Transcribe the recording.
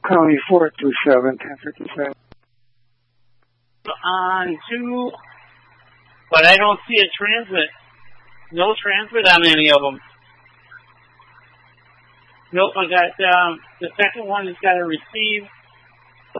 County 427, 1057. On 2, but I don't see a transmit. No transmit on any of them. Nope, I got, the second one has got a receive.